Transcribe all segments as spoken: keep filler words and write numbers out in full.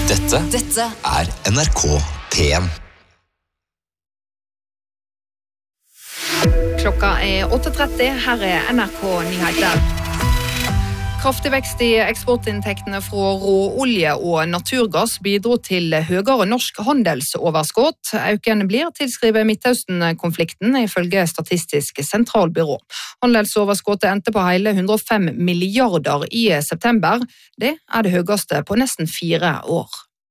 Dette, Dette er N R K P en. Klokka er åtte tretti, her er N R K Nyheter. Kraftig vekst i eksportinntektene fra råolje og naturgass bidro til høyere norsk handelsoverskudd. Økningen blir tilskrevet Midtøsten-konflikten ifølge Statistisk sentralbyrå. Handelsoverskuddet endte på hele hundre og fem milliarder i september. Det er det høyeste på nesten fire år.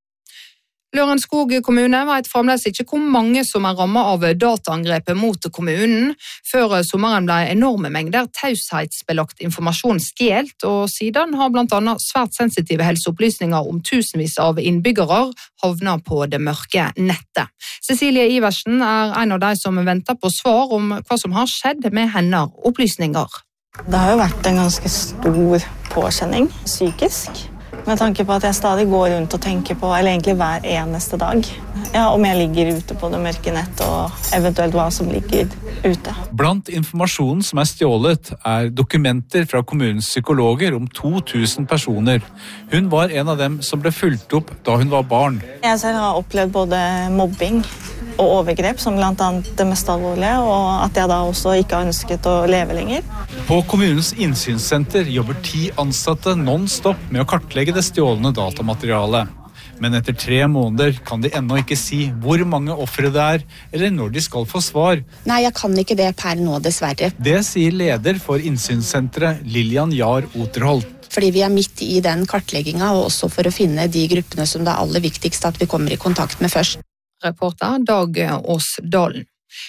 Lørenskog kommune vet fremdeles ikke hvor mange som er rammet av dataangrepet mot kommunen. Før sommeren ble enorme mengder taushetsbelagt informasjon stjelt, og siden har blant annet svært sensitive helseopplysninger om tusenvis av innbyggere havnet på det mørke nettet. Cecilie Iversen er en av de som venter på svar om hva som har skjedd med hennes opplysninger. Det har jo vært en ganske stor påkjenning psykisk. Med tanke på at jeg stadig går rundt og tenker på, eller egentlig hver eneste dag, ja, om jeg ligger ute på det mørke nett og eventuelt hva som ligger ute. Blant informasjonen som er stjålet er dokumenter fra kommunens psykologer om to tusen personer. Hun var en av dem som ble fulgt opp da hun var barn. Jeg selv har opplevd både mobbing og overgrep, som blant annet det mest alvorlige, og at jeg da også ikke har ønsket å leve lenger. På kommunens innsynssenter jobber ti ansatte non-stop med å kartlegge det stjålne datamaterialet. Men etter tre måneder kan de ennå ikke si hvor mange ofre det er, eller når de skal få svar. Nei, jeg kan ikke det per nå, dessverre. Det sier leder for innsynssenteret, Lillian Jahr Oterholt. Fordi vi er midt i den kartlegginga, og også for å finne de gruppene som det er aller viktigst at vi kommer i kontakt med først. Reporter Dag Åsdalen.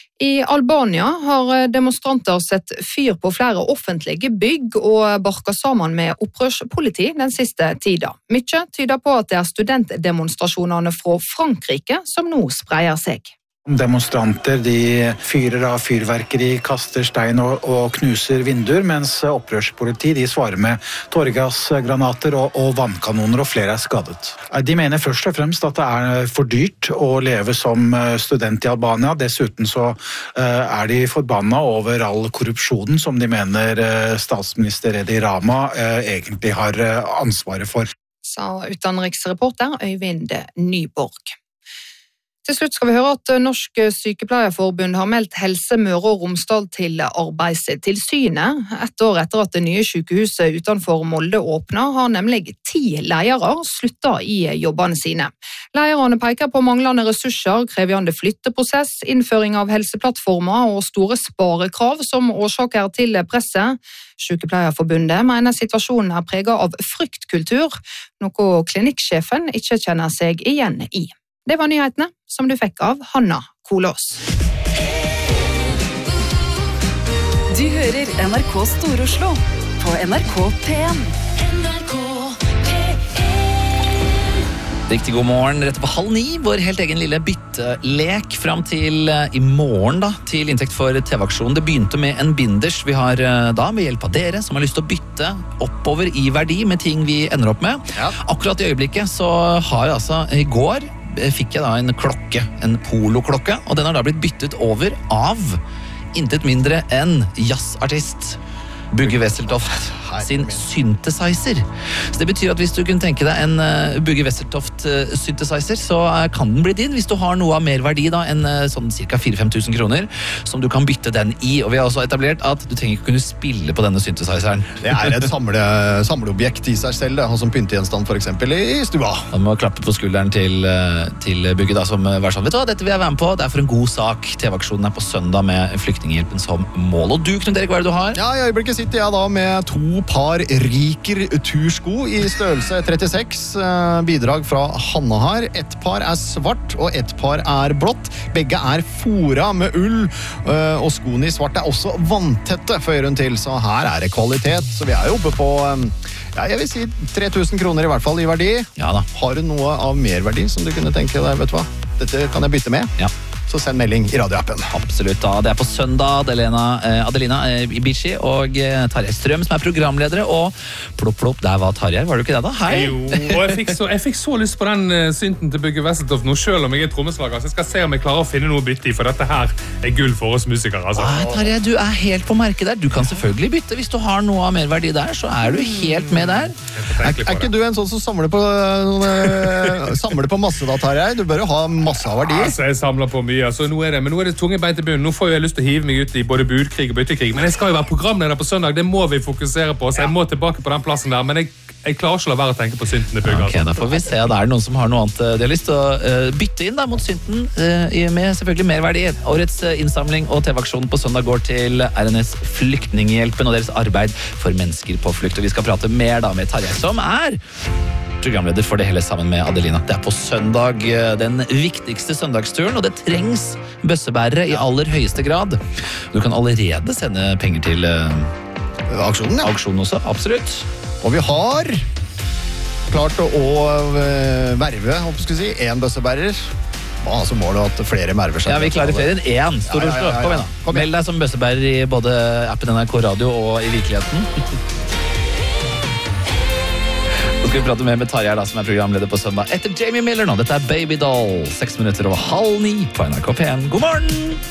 I Albania har demonstranter sett fyr på flere offentlige bygg og barka sammen med opprørspoliti den siste tida. Mye tyder på at det er studentdemonstrasjonene fra Frankrike som nå spreier seg. Demonstranter de fyrer av fyrverkeri, kaster stein og, og knuser vinduer, mens opprørspoliti de svarer med tåregassgranater og, og vannkanoner, og flere er skadet. De mener først og fremst at det er for dyrt å leve som student i Albania. Dessuten så uh, er de forbanna over all korrupsjonen som de mener uh, statsminister Edi Rama uh, egentlig har uh, ansvaret for. Sa utenriksreporter Øyvind Nyborg. Til slutt skal vi høre at Norsk Sykepleierforbund har meldt Helse Møre og Romsdal til Arbeidstilsynet. Et år etter at det nye sykehuset utenfor Molde åpnet, har nemlig ti ledere sluttet i jobbene sine. Lederne peker på manglende ressurser, krevende flytteprosess, innføring av helseplattformer og store sparekrav som årsaker til presset. Sykepleierforbundet mener situasjonen er preget av fryktkultur, noe klinikksjefen ikke kjenner seg igjen i. Det var nyhetene som du fikk av Hanna Kolås. Du hører N R K Stor-Oslo på N R K P en. Riktig god morgen, rett på halv ni, vår helt egen lille byttelek frem til uh, i morgen da, til inntekt for T V-aksjonen. Det begynte med en binders vi har uh, da, med hjelp av dere som har lyst til å bytte oppover i verdi med ting vi ender opp med. Ja. Akkurat i øyeblikket så har jeg altså, i går fikk jeg da en klokke, en poloklokke, og den har da blitt byttet over av intet mindre enn jazzartist Bugge Wesseltoft sin synthesizer. Så det betyr at hvis du kunne tenke deg en uh, Bugge Wesseltoft uh, synthesizer, så uh, kan den bli din hvis du har noe av mer verdi da enn uh, sånn cirka fire til fem tusen kroner som du kan bytte den i. Og vi har også etablert at du trenger ikke kunne spille på denne synthesizeren. Det er et samle, samleobjekt i seg selv, det. Som pyntegjenstand for eksempel i stua. Man må klappe på skulderen til, uh, til Bugge da, som uh, var sånn, vet du hva, dette vil jeg være med på, det er for en god sak. T V-aksjonen er på søndag med Flyktninghjelpen som mål. Og du, Knut Erik, hva er det du har? Ja, i øyeblikket sitter jeg da med to par Riker tursko i størrelse trettiseks. Bidrag fra Hanna her. Et par er svart, og et par er blått. Begge er fora med ull, og skoene i svart er også vanntette, føyer hun til. Så her er det kvalitet. Så vi er jo oppe på, ja, jeg vil si tre tusen kroner i hvert fall i verdi. Ja da. Har du noe av merverdi som du kunne tenke deg, vet du hva? Dette kan jeg bytte med. Ja. Så send melding i radioappen. Absolutt da. Det er på søndag. Adelina, eh, Adelina eh, Ibici og eh, Tarjei Strøm som er programledere, og plopp, plopp, der var Tarjei. Var du ikke det da? Hei! Jo, og jeg fikk så, jeg fikk så lyst på den uh, synten til Bugge Wesseltoft nå, selv om jeg er trommeslager, så jeg skal se om jeg klarer å finne noe bytte i, for dette her er gull for oss musikere. Altså. Ah, Tarjei, du er helt på merket der. Du kan selvfølgelig bytte. Hvis du har noe av merverdi der, så er du helt med der. Er, er ikke du en sånn som samler på uh, samler på masse da, Tarjei. Du bør jo ha masse av verdi. Altså, jeg samler på mye, altså, nå er det, men nå er det tunge bein til bunnen. Nå får jeg lyst til å hive meg ut i både budkrig og byttekrig, men jeg skal jo være programleder på søndag, det må vi fokusere på, så jeg må tilbake på den plassen der, men jeg Jeg klarer ikke å la være å tenke på synten det bygger. Ok, da får vi se. Da er det noen som har noe annet de har lyst til å uh, bytte inn da, mot synten, uh, med selvfølgelig mer verdi. Årets uh, innsamling og T V-aksjonen på søndag går til R N S Flyktninghjelpen og deres arbeid for mennesker på flukt. Og vi skal prate mer da med Tarjei, som er programleder for det hele sammen med Adelina. Det er på søndag uh, den viktigste søndagsturen, og det trengs bøssebærere i aller høyeste grad. Du kan allerede sende penger til uh, Aksjonen, ja. Aksjonen også, absolutt. Og vi har klart å, å verve, håper jeg skulle si, en bøssebærer. Hva altså målet at flere merver seg? Ja, vi klarer flere enn én, Stor Ja, ja, Oslo. ja, ja, ja. Kom igjen da. Kom igjen. Meld deg som bøssebærer i både appen N R K Radio og i virkeligheten. Nå skal vi prate mer med Tarjei, da, som er programleder på søndag etter Jamie Miller nå. Dette er Baby Doll, seks minutter over halv ni på N R K P en. God morgen!